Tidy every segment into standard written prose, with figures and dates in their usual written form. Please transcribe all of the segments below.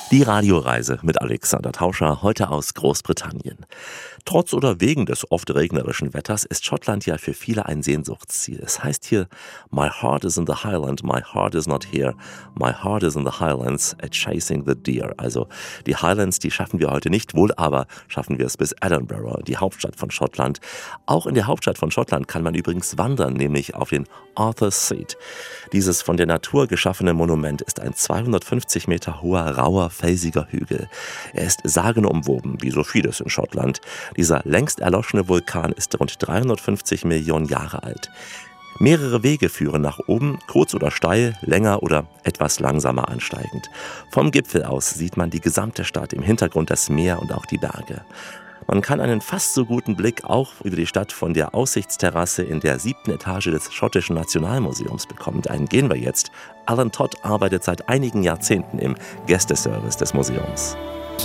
Die Radioreise mit Alexander Tauscher, heute aus Großbritannien. Trotz oder wegen des oft regnerischen Wetters ist Schottland ja für viele ein Sehnsuchtsziel. Es heißt hier, My heart is in the Highland, my heart is not here, my heart is in the Highlands, at chasing the deer. Also die Highlands, die schaffen wir heute nicht, wohl aber schaffen wir es bis Edinburgh, die Hauptstadt von Schottland. Auch in der Hauptstadt von Schottland kann man übrigens wandern, nämlich auf den Arthur's Seat. Dieses von der Natur geschaffene Monument ist ein 250 Meter hoher, rauer, felsiger Hügel. Er ist sagenumwoben, wie so vieles in Schottland. Dieser längst erloschene Vulkan ist rund 350 Millionen Jahre alt. Mehrere Wege führen nach oben, kurz oder steil, länger oder etwas langsamer ansteigend. Vom Gipfel aus sieht man die gesamte Stadt, im Hintergrund das Meer und auch die Berge. Man kann einen fast so guten Blick auch über die Stadt von der Aussichtsterrasse in der 7. Etage des Schottischen Nationalmuseums bekommen. Dahin gehen wir jetzt. Alan Todd arbeitet seit einigen Jahrzehnten im Gästeservice des Museums.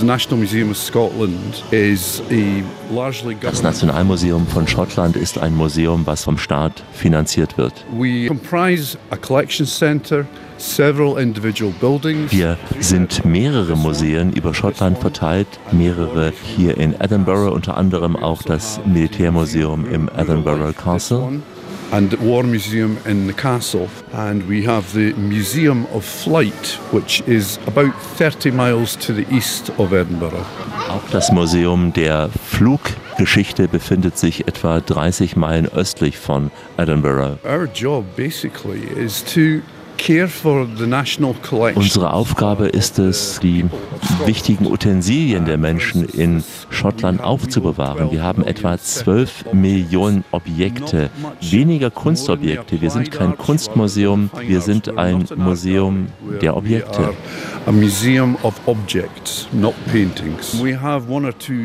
Das Nationalmuseum von Schottland ist ein Museum, was vom Staat finanziert wird. Wir sind mehrere Museen über Schottland verteilt, mehrere hier in Edinburgh, unter anderem auch das Militärmuseum im Edinburgh Castle. And the War Museum in the castle. And we have the Museum of Flight, which is about 30 miles to the east of Edinburgh. Auch das Museum der Fluggeschichte befindet sich etwa 30 Meilen östlich von Edinburgh. Our job basically is to care for the national collection. Unsere Aufgabe ist es, die wichtigen Utensilien der Menschen in Schottland aufzubewahren. Wir haben etwa 12 Millionen Objekte, weniger Kunstobjekte. Wir sind kein Kunstmuseum, wir sind ein Museum der Objekte. A museum of objects, not paintings. We have one or two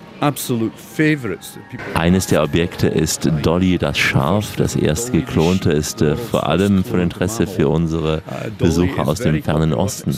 Eines der Objekte ist Dolly das Schaf. Das erst geklonte ist vor allem von Interesse für unsere Besucher aus dem fernen Osten.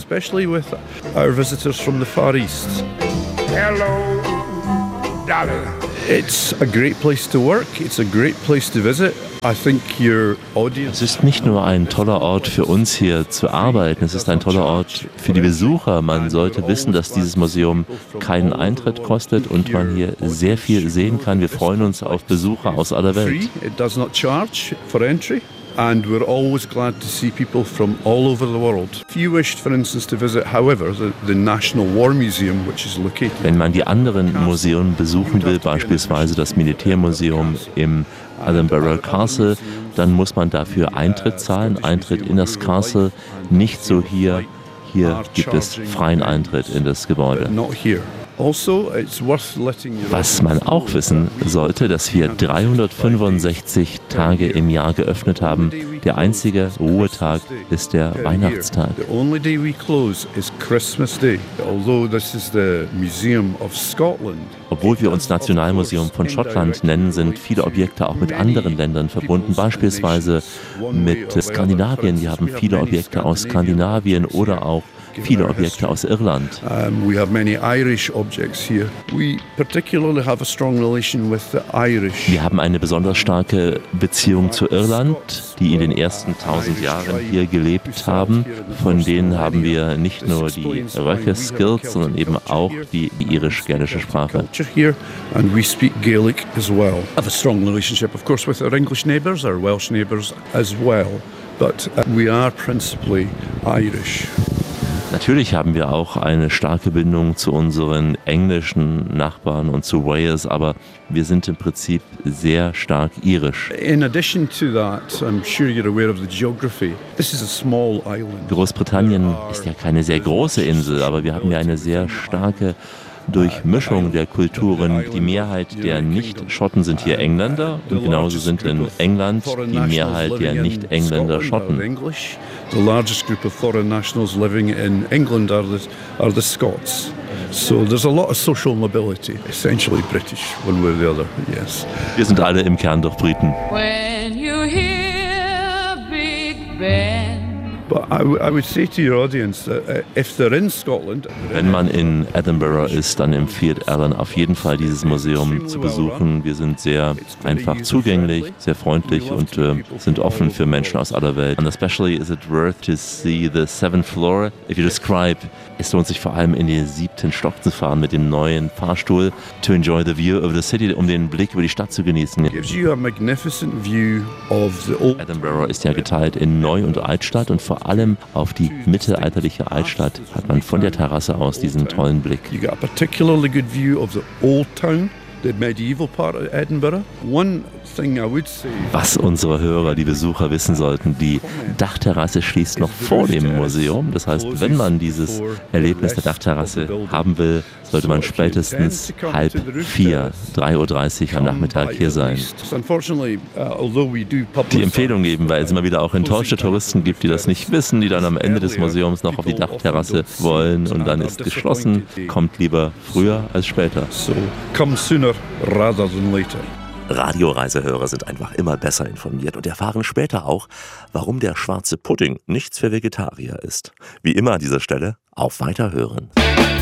Hello, Dolly. It's a great place to work. It's a great place to visit. I think your audience. Es ist nicht nur ein toller Ort für uns hier zu arbeiten, es ist ein toller Ort für die Besucher. Man sollte wissen, dass dieses Museum keinen Eintritt kostet und man hier sehr viel sehen kann. Wir freuen uns auf Besucher aus aller Welt. It does not charge for entry. And we're always glad to see people from all over the world. If you wished, for instance, to visit, however, the National War Museum, which is located. Wenn man die anderen Museen besuchen will, beispielsweise das Militärmuseum im Edinburgh Castle, dann muss man dafür Eintritt zahlen, Eintritt in das Castle, nicht so hier. Hier gibt es freien Eintritt in das Gebäude. Was man auch wissen sollte, dass wir 365 Tage im Jahr geöffnet haben. Der einzige Ruhetag ist der Weihnachtstag. Obwohl wir uns Nationalmuseum von Schottland nennen, sind viele Objekte auch mit anderen Ländern verbunden, beispielsweise mit Skandinavien. Wir haben viele Objekte aus Skandinavien oder auch viele Objekte aus Irland. We have many Irish objects here. We particularly have a strong relation with the Irish. Wir haben eine besonders starke Beziehung zu Irland, die in den ersten 1000 Jahren hier gelebt haben. Von denen haben wir nicht nur die Röche-Skills, sondern eben auch die irisch-gälische Sprache. And we speak Gaelic as well. I have a strong relationship, of course, with our English neighbours, our Welsh neighbours as well. But we are principally Irish. Natürlich haben wir auch eine starke Bindung zu unseren englischen Nachbarn und zu Wales, aber wir sind im Prinzip sehr stark irisch. In addition to that, I'm sure you're aware of the geography. This is a small island. Großbritannien ist ja keine sehr große Insel, aber wir haben ja eine sehr starke Durchmischung der Kulturen. Die Mehrheit der Nicht-Schotten sind hier Engländer und genauso sind in England die Mehrheit der Nicht-Engländer Schotten. The largest group of foreign nationals living in England are the Scots. So there's a lot of social mobility, essentially British, one way or the other, yes. Wir sind alle im Kern doch Briten. When you hear Big Ben But I would say to your audience that if they're in Scotland... Wenn man in Edinburgh ist, dann empfiehlt Alan auf jeden Fall dieses Museum zu besuchen. Wir sind sehr einfach zugänglich, sehr freundlich und sind offen für Menschen aus aller Welt. And especially is it worth to see the 7th floor. If you describe, es lohnt sich vor allem in den 7. Stock zu fahren mit dem neuen Fahrstuhl, to enjoy the view of the city, um den Blick über die Stadt zu genießen. Gives you a magnificent view of the old... Edinburgh ist ja geteilt in Neu- und Altstadt und vor allem auf die mittelalterliche Altstadt hat man von der Terrasse aus diesen tollen Blick. You got a particularly good view of the old town, the medieval part of Edinburgh. One thing I would say... Was unsere Hörer, die Besucher wissen sollten, die Dachterrasse schließt noch vor dem Museum. Das heißt, wenn man dieses Erlebnis der Dachterrasse haben will, sollte man spätestens 3:30 Uhr am Nachmittag hier sein. Die Empfehlung geben, weil es immer wieder auch enttäuschte Touristen gibt, die das nicht wissen, die dann am Ende des Museums noch auf die Dachterrasse wollen und dann ist geschlossen. Kommt lieber früher als später. So come sooner rather than later. Radioreisehörer sind einfach immer besser informiert und erfahren später auch, warum der schwarze Pudding nichts für Vegetarier ist. Wie immer an dieser Stelle, auf Weiterhören.